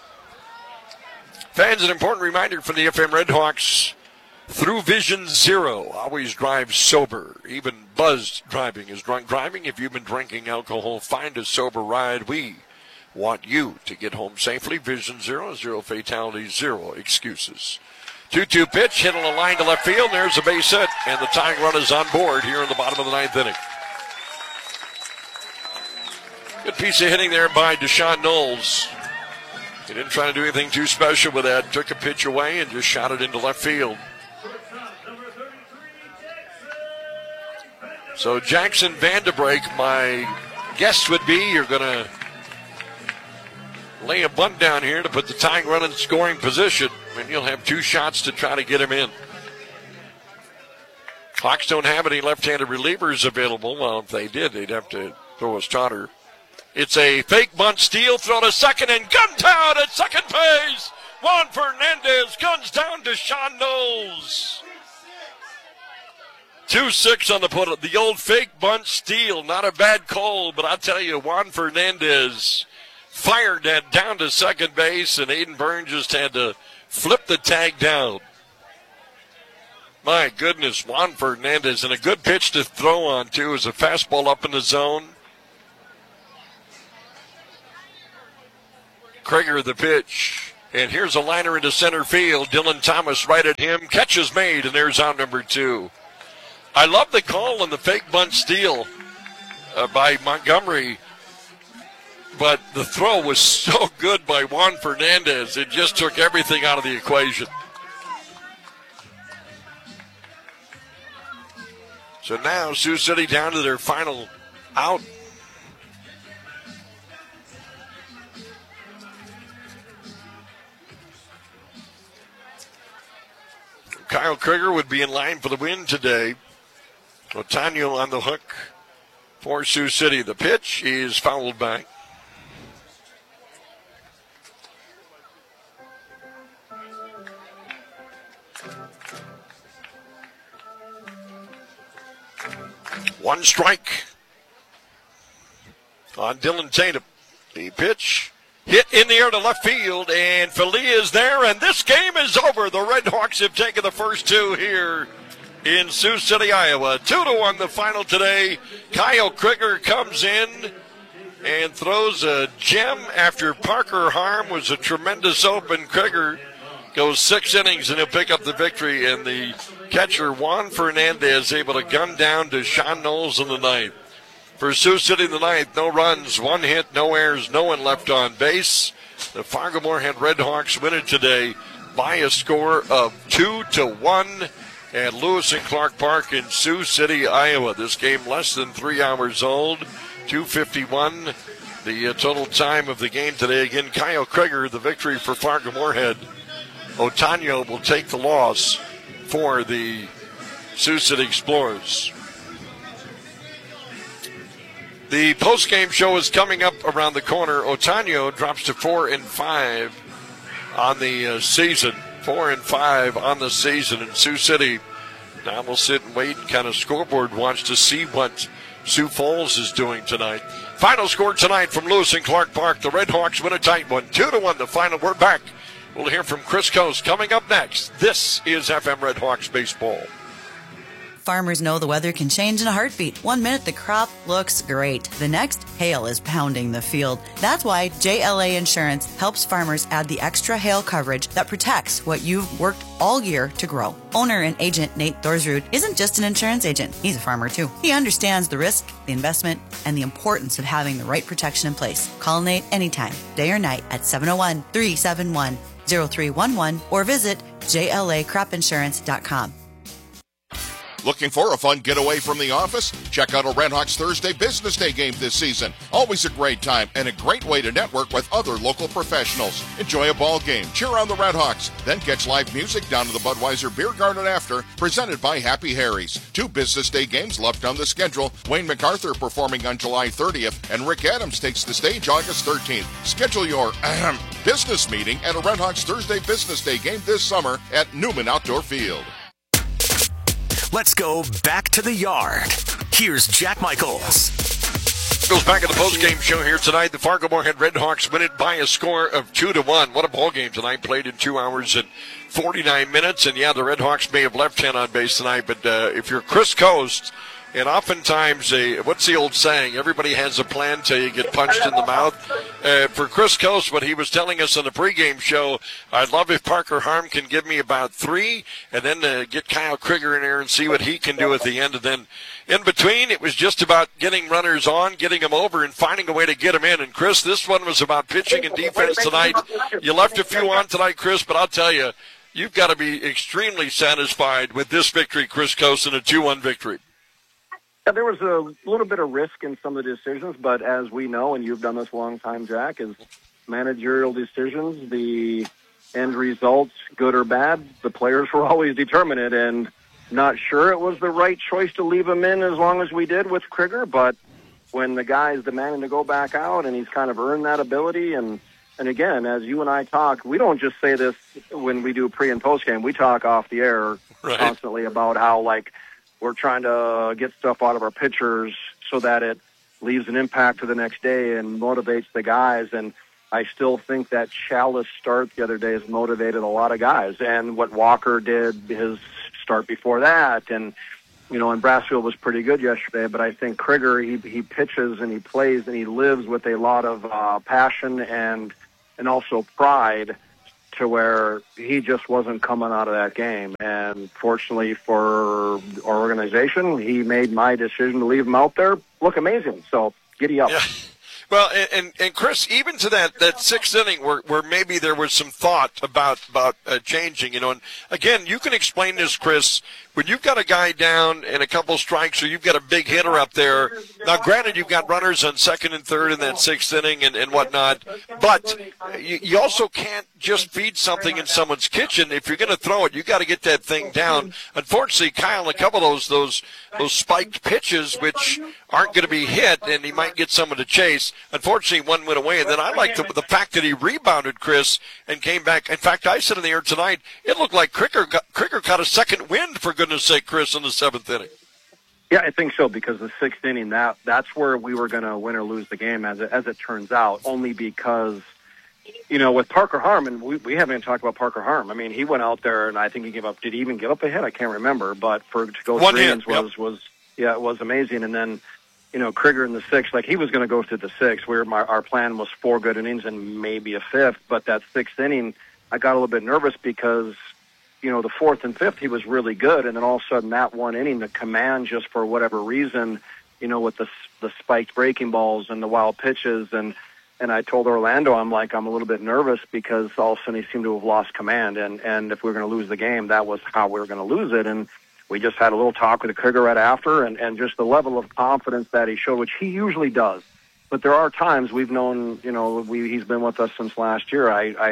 Fans, an important reminder from the FM Red Hawks. Through Vision Zero, always drive sober. Even buzzed driving is drunk driving. If you've been drinking alcohol, find a sober ride. We want you to get home safely. Vision Zero, 0 fatalities, 0 excuses. 2-2 pitch, hit on a line to left field. There's a base hit, and the tying run is on board here in the bottom of the ninth inning. Good piece of hitting there by Deshaun Knowles. He didn't try to do anything too special with that. Took a pitch away and just shot it into left field. So Jackson Vanderbrake, my guess would be you're going to lay a bunt down here to put the tying run in scoring position, and you'll have 2 shots to try to get him in. Hawks don't have any left-handed relievers available. Well, if they did, they'd have to throw a starter. It's a fake bunt steal, throw to second, and gunned down at second base. Juan Fernandez guns down to Deshaun Knowles. 2-6 on the put. The old fake bunt steal, not a bad call, but I'll tell you, Juan Fernandez fired that down to second base, and Aiden Byrne just had to flip the tag down. My goodness, Juan Fernandez, and a good pitch to throw on, too, is a fastball up in the zone. Krieger the pitch, and here's a liner into center field. Dylan Thomas right at him. Catch is made, and there's out number 2. I love the call on the fake bunt steal by Montgomery, but the throw was so good by Juan Fernandez, it just took everything out of the equation. So now Sioux City down to their final out. Kyle Krieger would be in line for the win today. Otanio on the hook for Sioux City. The pitch is fouled back. One strike on Dylan Tatum. The pitch hit in the air to left field, and Philly is there, and this game is over. The Red Hawks have taken the first 2 here in Sioux City, Iowa. 2-1 the final today. Kyle Krieger comes in and throws a gem after Parker Harm was a tremendous open. Krieger goes 6 innings, and he'll pick up the victory, and the catcher Juan Fernandez able to gun down to Sean Knowles in the 9th. For Sioux City in the 9th, no runs, 1 hit, no errors, no one left on base. The Fargo-Moorhead Red Hawks win it today by a score of 2-1 at Lewis and Clark Park in Sioux City, Iowa. This game less than 3 hours old, 2:51. The total time of the game today. Again, Kyle Krieger, the victory for Fargo-Moorhead. Otanio will take the loss for the Sioux City Explorers. The post-game show is coming up around the corner. Otanio drops to 4-5 on the season. 4-5 on the season in Sioux City. Now we'll sit and wait and kind of scoreboard watch to see what Sioux Falls is doing tonight. Final score tonight from Lewis and Clark Park. The Red Hawks win a tight one. 2-1 the final. We're back. We'll hear from Chris Coast coming up next. This is FM Red Hawks Baseball. Farmers know the weather can change in a heartbeat. 1 minute the crop looks great. The next, hail is pounding the field. That's why JLA Insurance helps farmers add the extra hail coverage that protects what you've worked all year to grow. Owner and agent Nate Thorsrud isn't just an insurance agent. He's a farmer too. He understands the risk, the investment, and the importance of having the right protection in place. Call Nate anytime, day or night at 701-371-0311 or visit JLACropinsurance.com. Looking for a fun getaway from the office? Check out a Red Hawks Thursday Business Day game this season. Always a great time and a great way to network with other local professionals. Enjoy a ball game, cheer on the Red Hawks, then catch live music down to the Budweiser Beer Garden after, presented by Happy Harry's. 2 Business Day games left on the schedule. Wayne MacArthur performing on July 30th, and Rick Adams takes the stage August 13th. Schedule your business meeting at a Red Hawks Thursday Business Day game this summer at Newman Outdoor Field. Let's go back to the yard. Here's Jack Michaels. Goes back in the postgame show here tonight. The Fargo-Moorhead Red Hawks win it by a score of 2-1. What a ball game tonight. Played in 2 hours and 49 minutes. And, yeah, the Red Hawks may have left 10 on base tonight. But if you're Chris Coast, and oftentimes, what's the old saying? Everybody has a plan till you get punched in the mouth. For Chris Coast, what he was telling us on the pregame show, I'd love if Parker Harm can give me about 3, and then get Kyle Krieger in there and see what he can do at the end. And then in between, it was just about getting runners on, getting them over, and finding a way to get them in. And, Chris, this one was about pitching and defense tonight. You left a few on tonight, Chris, but I'll tell you, you've got to be extremely satisfied with this victory, Chris Coast, and a 2-1 victory. Yeah, there was a little bit of risk in some of the decisions, but as we know, and you've done this a long time, Jack, is managerial decisions, the end results, good or bad, the players were always determined, and not sure it was the right choice to leave him in as long as we did with Krieger, but when the guy's demanding to go back out and he's kind of earned that ability, and again, as you and I talk, we don't just say this when we do pre- and post-game, we talk off the air constantly about how, like, we're trying to get stuff out of our pitchers so that it leaves an impact to the next day and motivates the guys. And I still think that Chalice start the other day has motivated a lot of guys. And what Walker did, his start before that, and Brassfield was pretty good yesterday, but I think Krieger, he pitches and he plays and he lives with a lot of passion and also pride, to where he just wasn't coming out of that game. And fortunately for our organization, he made my decision to leave him out there look amazing. So giddy up. Yeah. Well, and Chris, even to that sixth inning where maybe there was some thought about changing, and again, you can explain this, Chris, when you've got a guy down and a couple strikes, or you've got a big hitter up there. Now, granted, you've got runners on second and third in that sixth inning and whatnot, but you also can't just feed something in someone's kitchen. If you're going to throw it, you got to get that thing down. Unfortunately, Kyle, a couple of those spiked pitches, which aren't going to be hit, and he might get someone to chase. Unfortunately, one went away. And then I like the fact that he rebounded, Chris, and came back. In fact, I said in the air tonight, it looked like Krieger got a second wind, for goodness sake, Chris, in the seventh inning. Yeah, I think so, because the sixth inning, that's where we were going to win or lose the game, as it turns out, only because, with Parker Harmon, we haven't even talked about Parker Harmon. I mean, he went out there, and I think he gave up. Did he even give up a hit? I can't remember. But to go one 3 hit, innings was it was amazing. And then, Krieger in the sixth, like he was going to go through the sixth. Our plan was 4 good innings and maybe a fifth. But that sixth inning, I got a little bit nervous because, the fourth and fifth, he was really good. And then all of a sudden that one inning, the command, just for whatever reason, with the spiked breaking balls and the wild pitches. And I told Orlando, I'm a little bit nervous because all of a sudden he seemed to have lost command. And if we were going to lose the game, that was how we were going to lose it. And we just had a little talk with the Krieger right after, and just the level of confidence that he showed, which he usually does. But there are times we've known, he's been with us since last year.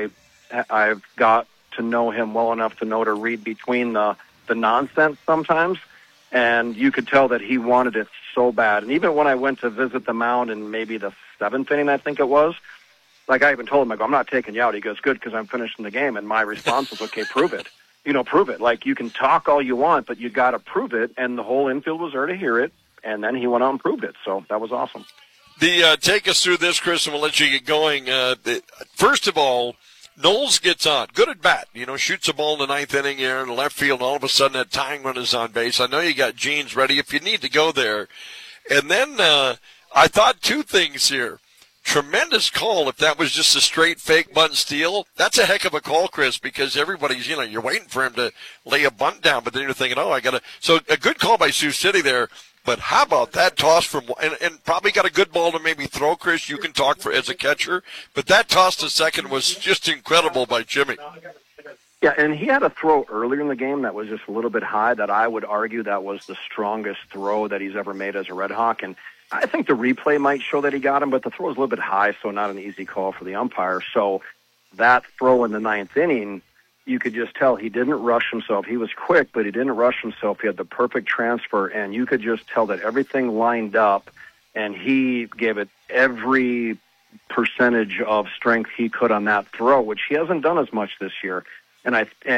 I've got to know him well enough to know to read between the nonsense sometimes. And you could tell that he wanted it so bad. And even when I went to visit the mound in maybe the seventh inning, I think it was, like I even told him, I'm not taking you out. He goes, good, because I'm finishing the game. And my response was, okay, prove it. Prove it. Like, you can talk all you want, but you got to prove it. And the whole infield was there to hear it. And then he went out and proved it. So that was awesome. Take us through this, Chris, and we'll let you get going. First of all, Knowles gets on. Good at bat. Shoots a ball in the ninth inning here in the left field, and all of a sudden that tying run is on base. I know you got Jeans ready if you need to go there. And then I thought 2 things here. Tremendous call if that was just a straight fake bunt steal. That's a heck of a call, Chris, because everybody's, you're waiting for him to lay a bunt down, but then you're thinking, so a good call by Sioux City there. But how about that toss from, and probably got a good ball to maybe throw, Chris. You can talk as a catcher, but that toss to second was just incredible by Jimmy. Yeah, and he had a throw earlier in the game that was just a little bit high that I would argue that was the strongest throw that he's ever made as a Red Hawk. And I think the replay might show that he got him, but the throw was a little bit high, so not an easy call for the umpire. So that throw in the ninth inning, you could just tell he didn't rush himself. He was quick, but he didn't rush himself. He had the perfect transfer, and you could just tell that everything lined up, and he gave it every percentage of strength he could on that throw, which he hasn't done as much this year. And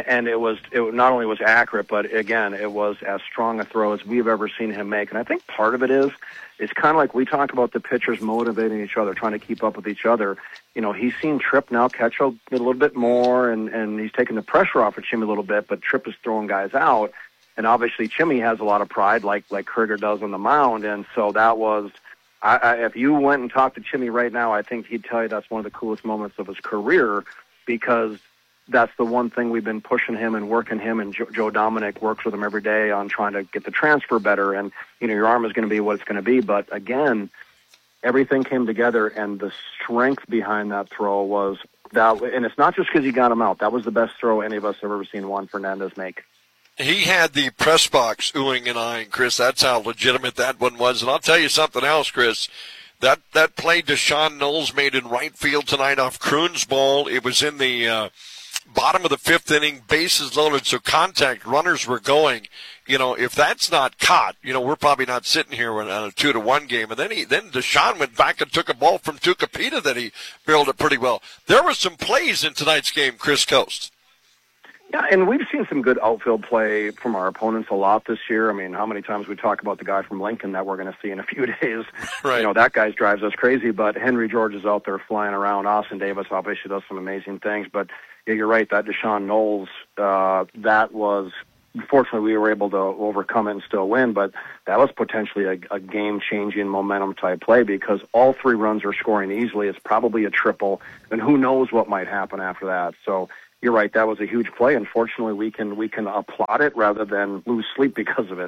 it not only was accurate, but again, it was as strong a throw as we've ever seen him make. And I think part of it is, it's kind of like we talk about the pitchers motivating each other, trying to keep up with each other. He's seen Tripp now catch a little bit more, and he's taking the pressure off of Chimmy a little bit, but Tripp is throwing guys out. And obviously Chimmy has a lot of pride, like Krieger does on the mound. And so that was, if you went and talked to Chimmy right now, I think he'd tell you that's one of the coolest moments of his career, because that's the one thing we've been pushing him and working him, and Joe Dominic works with him every day on trying to get the transfer better. And, your arm is going to be what it's going to be. But again, everything came together, and the strength behind that throw was that. And it's not just because he got him out. That was the best throw any of us have ever seen Juan Fernandez make. He had the press box oohing and eyeing, Chris. That's how legitimate that one was. And I'll tell you something else, Chris. That play Deshaun Knowles made in right field tonight off Kroon's ball, it was in the bottom of the fifth inning, bases loaded, so contact, runners were going. If that's not caught, we're probably not sitting here on a 2-1 game. And then Deshaun went back and took a ball from Tucapita that he barreled it pretty well. There were some plays in tonight's game, Chris Coast. Yeah, and we've seen some good outfield play from our opponents a lot this year. I mean, how many times we talk about the guy from Lincoln that we're going to see in a few days? Right. You know, that guy drives us crazy, but Henry George is out there flying around. Austin Davis obviously does some amazing things, but yeah, you're right, that Deshaun Knowles, that was, fortunately we were able to overcome it and still win, but that was potentially a game-changing momentum-type play because all 3 runs are scoring easily. It's probably a triple, and who knows what might happen after that. So you're right, that was a huge play. Unfortunately, we can applaud it rather than lose sleep because of it.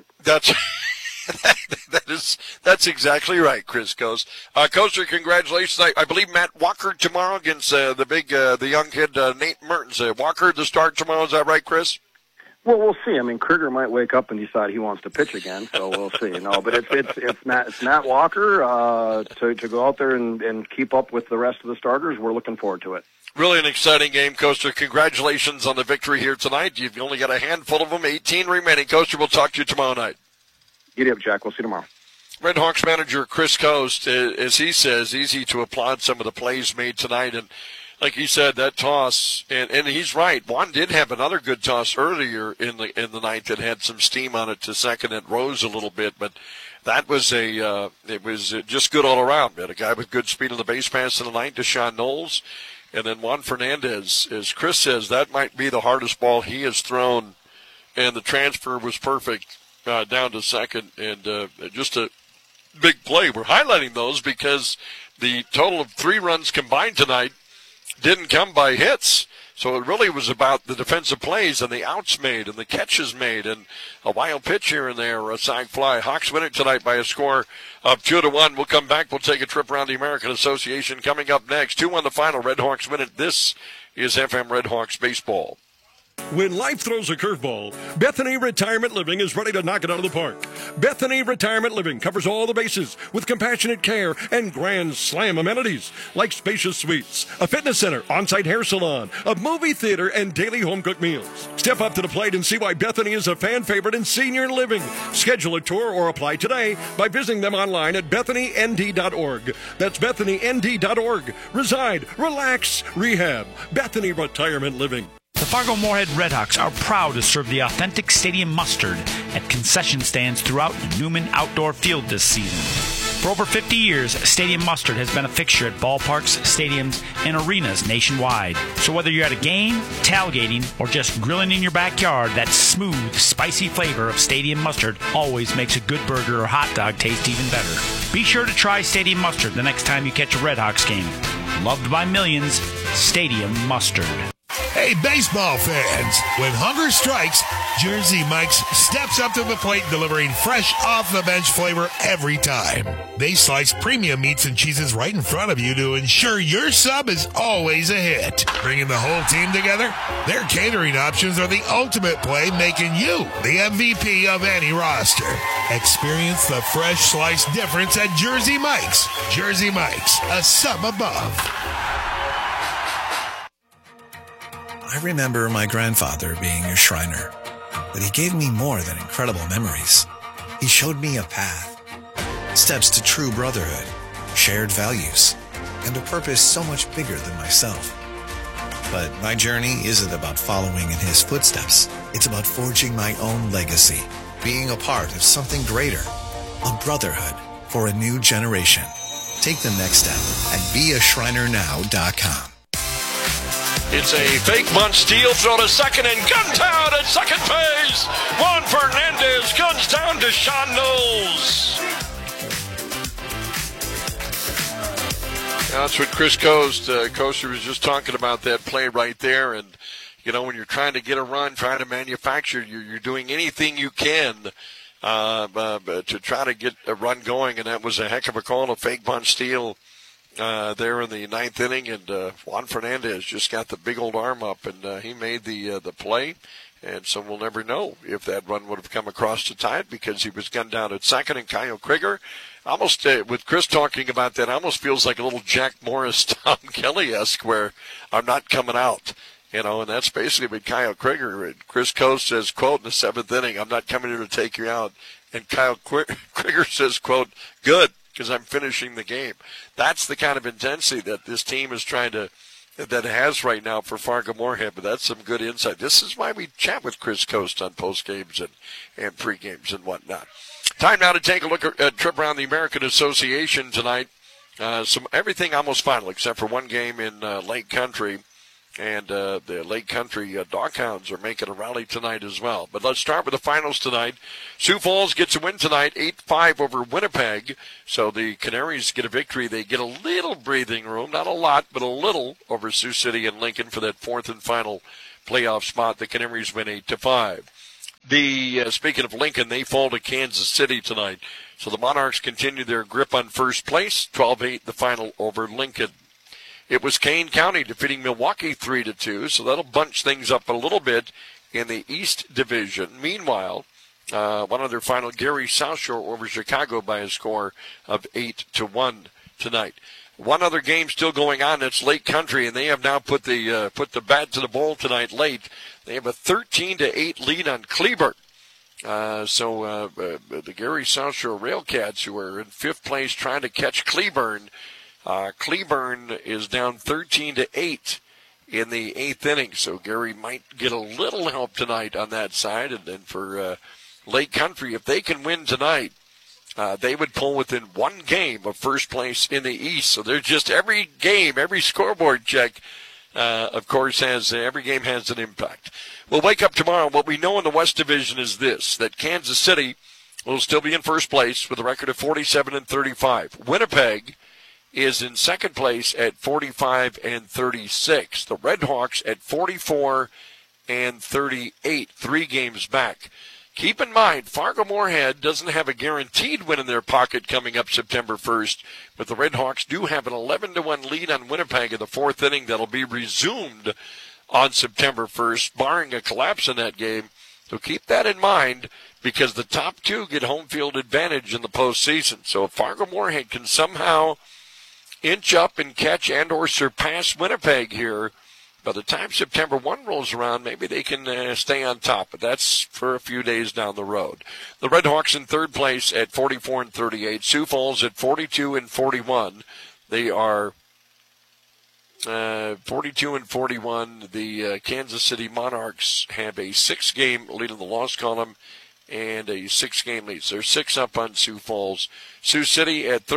That's exactly right, Chris Coast. Coaster, congratulations. I believe Matt Walker tomorrow against the young kid Nate Mertens. Walker to start tomorrow. Is that right, Chris? Well, we'll see. I mean, Krieger might wake up and decide he wants to pitch again, so we'll see. No, but it's Matt Walker to go out there and keep up with the rest of the starters. We're looking forward to it. Really an exciting game, Coaster. Congratulations on the victory here tonight. You've only got a handful of them, 18 remaining. Coaster, we'll talk to you tomorrow night. Giddy up, Jack. We'll see you tomorrow. Red Hawks manager Chris Coast, as he says, easy to applaud some of the plays made tonight. And like he said, that toss, and he's right. Juan did have another good toss earlier in the ninth that had some steam on it to second and rose a little bit, but that was it was just good all around. We had a guy with good speed on the base pass in the ninth, Deshaun Knowles. And then Juan Fernandez, as Chris says, that might be the hardest ball he has thrown, and the transfer was perfect down to second, and just a big play. We're highlighting those because the total of 3 runs combined tonight didn't come by hits. So it really was about the defensive plays and the outs made and the catches made and a wild pitch here and there or a sac fly. Hawks win it tonight by a score of 2-1. We'll come back. We'll take a trip around the American Association coming up next. 2-1 the final. Red Hawks win it. This is FM Red Hawks baseball. When life throws a curveball, Bethany Retirement Living is ready to knock it out of the park. Bethany Retirement Living covers all the bases with compassionate care and grand slam amenities like spacious suites, a fitness center, on-site hair salon, a movie theater, and daily home-cooked meals. Step up to the plate and see why Bethany is a fan favorite in senior living. Schedule a tour or apply today by visiting them online at BethanyND.org. That's BethanyND.org. Reside, relax, rehab. Bethany Retirement Living. The Fargo-Moorhead Redhawks are proud to serve the authentic stadium mustard at concession stands throughout Newman Outdoor Field this season. For over 50 years, Stadium Mustard has been a fixture at ballparks, stadiums, and arenas nationwide. So whether you're at a game, tailgating, or just grilling in your backyard, that smooth, spicy flavor of Stadium Mustard always makes a good burger or hot dog taste even better. Be sure to try Stadium Mustard the next time you catch a Redhawks game. Loved by millions, Stadium Mustard. Hey, baseball fans, when hunger strikes, Jersey Mike's steps up to the plate delivering fresh off-the-bench flavor every time. They slice premium meats and cheeses right in front of you to ensure your sub is always a hit. Bringing the whole team together, their catering options are the ultimate play, making you the MVP of any roster. Experience the fresh slice difference at Jersey Mike's. Jersey Mike's, a sub above. I remember my grandfather being a Shriner, but he gave me more than incredible memories. He showed me a path, steps to true brotherhood, shared values, and a purpose so much bigger than myself. But my journey isn't about following in his footsteps. It's about forging my own legacy, being a part of something greater, a brotherhood for a new generation. Take the next step at beashrinernow.com. It's a fake bunt steal, throw to second, and guns down at second base. Juan Fernandez guns down to Sean Knowles. That's what Chris Coaster was just talking about, that play right there. And, you know, when you're trying to get a run, trying to manufacture, you're doing anything you can to try to get a run going. And that was a heck of a call, a fake bunt steal. There in the ninth inning, and Juan Fernandez just got the big old arm up, and he made the play. And so we'll never know if that run would have come across to tie it because he was gunned down at second. And Kyle Krieger, almost with Chris talking about that, almost feels like a little Jack Morris, Tom Kelly-esque, where I'm not coming out. You know, and that's basically what Kyle Krieger, Chris Coast says, quote, in the seventh inning, I'm not coming here to take you out. And Kyle Krieger says, quote, good, because I'm finishing the game. That's the kind of intensity that this team is trying to that it has right now for Fargo-Moorhead, but that's some good insight. This is why we chat with Chris Coast on post games and pre games and whatnot. Time now to take a look at a trip around the American Association tonight. Everything almost final except for one game in Lake Country. And the Lake Country Doghounds are making a rally tonight as well. But let's start with the finals tonight. Sioux Falls gets a win tonight, 8-5 over Winnipeg. So the Canaries get a victory. They get a little breathing room, not a lot, but a little, over Sioux City and Lincoln for that fourth and final playoff spot. The Canaries win 8-5. Speaking of Lincoln, they fall to Kansas City tonight. So the Monarchs continue their grip on first place, 12-8 the final over Lincoln. It was Kane County defeating Milwaukee 3-2, so that'll bunch things up a little bit in the East Division. Meanwhile, one other final, Gary South Shore over Chicago by a score of 8-1 tonight. One other game still going on, it's Lake Country, and they have now put the bat to the bowl tonight late. They have a 13-8 lead on Cleburne. The Gary South Shore Railcats, who are in fifth place trying to catch Cleburne, Cleburne is down 13-8 in the eighth inning, so Gary might get a little help tonight on that side. And then for Lake Country, if they can win tonight, they would pull within one game of first place in the East. So they're just every game, every scoreboard check, of course, every game has an impact. We'll wake up tomorrow. What we know in the West Division is this, that Kansas City will still be in first place with a record of 47-35. Winnipeg is in second place at 45-36. The Redhawks at 44-38, 3 games back. Keep in mind, Fargo-Moorhead doesn't have a guaranteed win in their pocket coming up September 1st, but the Redhawks do have an 11-1 lead on Winnipeg in the fourth inning that'll be resumed on September 1st, barring a collapse in that game. So keep that in mind, because the top two get home field advantage in the postseason. So if Fargo-Moorhead can somehow inch up and catch and or surpass Winnipeg here, by the time September 1 rolls around, maybe they can stay on top, but that's for a few days down the road. The Redhawks in third place at 44-38. Sioux Falls at 42-41. They are 42-41. The Kansas City Monarchs have a 6-game lead in the loss column and a 6-game lead. So they're 6 up on Sioux Falls. Sioux City at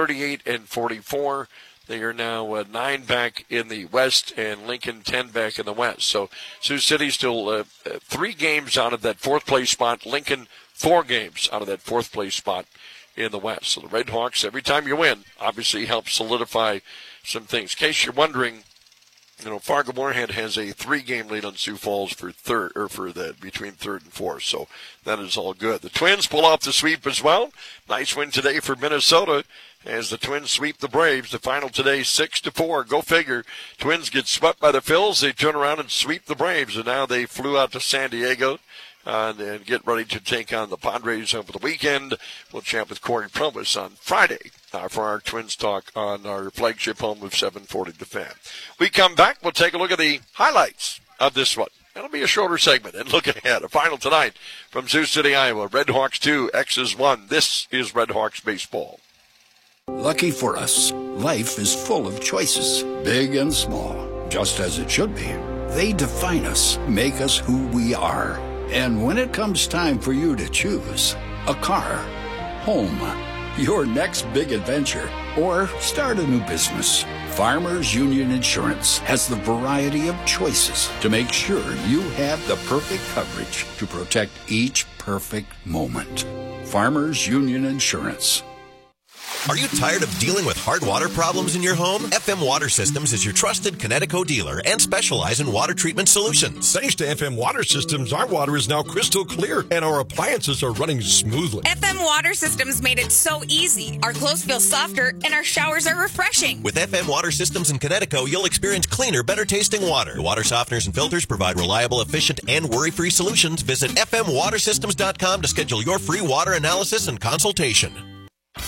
38-44. They are now 9 back in the West, and Lincoln 10 back in the West. So Sioux City still 3 games out of that fourth place spot. Lincoln 4 games out of that fourth place spot in the West. So the Redhawks, every time you win, obviously helps solidify some things. In case you're wondering, Fargo-Moorhead has a 3-game lead on Sioux Falls for between third and fourth. So that is all good. The Twins pull off the sweep as well. Nice win today for Minnesota as the Twins sweep the Braves. The final today, 6-4. Go figure. Twins get swept by the Phils. They turn around and sweep the Braves, and now they flew out to San Diego and get ready to take on the Padres over the weekend. We'll chat with Corey Provis on Friday for our Twins talk on our flagship home of 740 The Fan. We come back, we'll take a look at the highlights of this one. That'll be a shorter segment, and look ahead. A final tonight from Sioux City, Iowa. Redhawks 2, X's 1. This is Redhawks baseball. Lucky for us, life is full of choices, big and small, just as it should be. They define us, make us who we are. And when it comes time for you to choose a car, home, your next big adventure, or start a new business, Farmers Union Insurance has the variety of choices to make sure you have the perfect coverage to protect each perfect moment. Farmers Union Insurance. Are you tired of dealing with hard water problems in your home? FM Water Systems is your trusted Connecticut dealer and specialize in water treatment solutions. Thanks to FM Water Systems, our water is now crystal clear and our appliances are running smoothly. FM Water Systems made it so easy. Our clothes feel softer and our showers are refreshing. With FM Water Systems in Connecticut, you'll experience cleaner, better tasting water. The water softeners and filters provide reliable, efficient, and worry-free solutions. Visit fmwatersystems.com to schedule your free water analysis and consultation.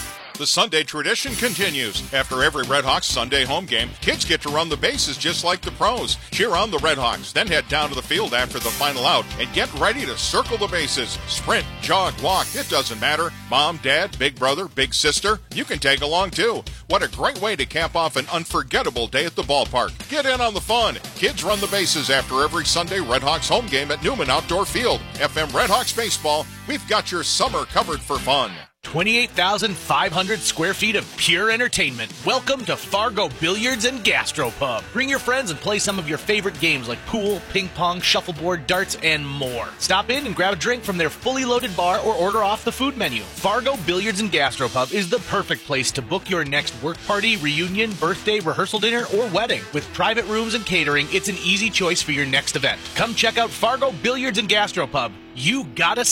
The Sunday tradition continues. After every Redhawks Sunday home game, kids get to run the bases just like the pros. Cheer on the Redhawks, then head down to the field after the final out and get ready to circle the bases. Sprint, jog, walk, it doesn't matter. Mom, dad, big brother, big sister, you can tag along too. What a great way to cap off an unforgettable day at the ballpark. Get in on the fun. Kids run the bases after every Sunday Redhawks home game at Newman Outdoor Field. FM Redhawks Baseball, we've got your summer covered for fun. 28,500 square feet of pure entertainment. Welcome to Fargo Billiards and Gastropub. Bring your friends and play some of your favorite games like pool, ping pong, shuffleboard, darts, and more. Stop in and grab a drink from their fully loaded bar or order off the food menu. Fargo Billiards and Gastropub is the perfect place to book your next work party, reunion, birthday, rehearsal dinner, or wedding. With private rooms and catering, it's an easy choice for your next event. Come check out Fargo Billiards and Gastropub. You gotta